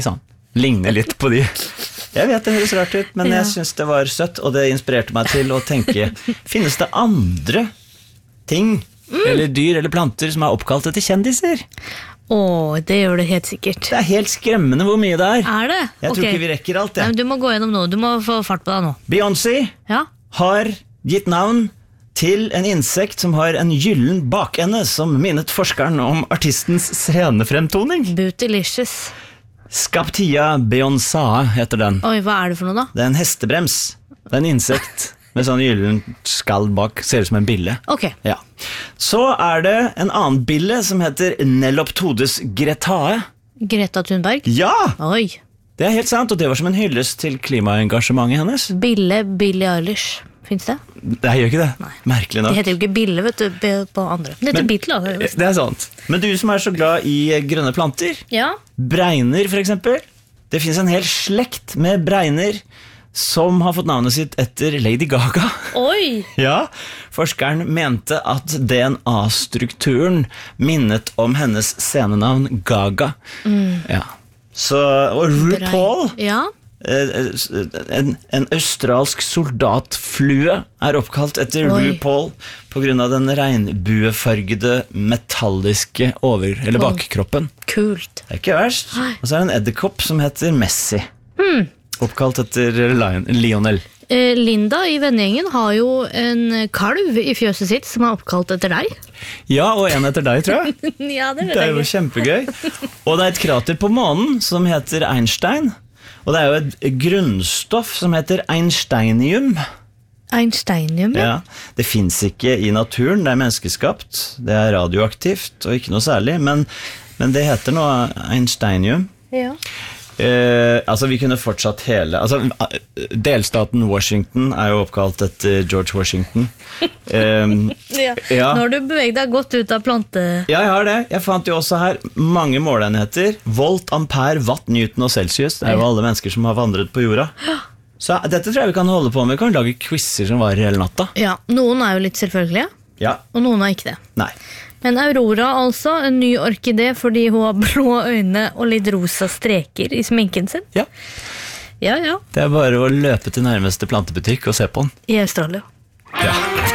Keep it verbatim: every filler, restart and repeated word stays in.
sånn, ligner litt på de. Jeg vet det høres rart ut, men ja. Jeg synes det var søtt, og det inspirerte meg til å tenke, finnes det andre ting, mm. eller dyr eller planter som er oppkalt etter kjendiser? Åh, det gjør det helt sikkert. Det er helt skremmende hvor mye det er. Er det? Jeg tror okay. ikke vi rekker alt det. Nei, du må gå gjennom noe, du må få fart på deg nå. Beyoncé ja? har gitt navn til en insekt som har en gyllen bakende som minnet forskeren om artistens scenefremtoning. Bootylicious. Scaptia beyoncaa heter den. Oi, hva er det for noe da? Det er en hestebrems. Det er en insekt med sånn gyllen skall bak, ser ut som en bille. Ok. Ja. Så er det en annen bille som heter Neloptodes gretae. Greta Thunberg? Ja! Oi. Det er helt sant, og det var som en hyllest til klimaengasjementet hennes. Bille Billie Eilish. Finns det? Nei, jeg gjør ikke det. Nei. Merkelig nok. Det heter jo ikke Bille, vet du, på andre. Det heter Beatle. Det er sant. Men du som er så glad i grønne planter, ja. Bregner for eksempel, det finnes en hel slekt med bregner som har fått navnet sitt etter Lady Gaga. Oi! Ja, forskeren mente at D N A-strukturen minnet om hennes scenenavn Gaga. Mm. Ja. Så, og RuPaul, ja. en, en australsk soldatflue er oppkalt etter Oi. RuPaul på grunn av den regnbuefargede metalliske over- eller bakkroppen. Kult. Det er ikke verst. Og så er det en edderkopp som heter Messi. Hmm. Oppkalt etter Lion, Lionel. Eh, Linda i vennegjengen har jo en kalv i fjøset sitt som er oppkalt etter deg. Ja, og en etter deg, tror jeg. Ja, det, det er jo kjempegøy. Og det er et krater på månen som heter Einstein. Og det er jo et grunnstoff som heter einsteinium. Einsteinium, ja. Ja. Det finnes ikke i naturen, det er menneskeskapt. Det er radioaktivt og ikke noe særlig, men, men det heter noe einsteinium. Ja. Eh, altså vi kunne fortsatt hele altså, delstaten Washington er jo oppkalt etter George Washington. eh, ja. Ja. Nå har du beveget deg godt ut av plante. Ja, jeg har det. Jeg fant jo også her mange måleenheter. Volt, ampere, watt, newton og celsius. Det er jo alle mennesker som har vandret på jorda. Så dette tror jeg vi kan holde på med. Vi kan lage quizzer som varer hele natta. Ja, noen er jo litt selvfølgelige, ja. Og noen er ikke det. Nei. Men Aurora altså, en ny orkidé fordi hun har blå øyne og litt rosa streker i sminken sin. Ja. Ja, ja. Det er bare å løpe til nærmeste plantebutikk og se på den. I Australia. Ja.